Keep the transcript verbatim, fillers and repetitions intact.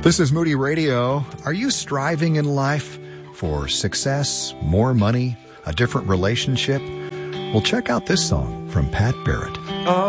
This is Moody Radio. Are you striving in life for success, more money, a different relationship? Well, check out this song from Pat Barrett. Oh.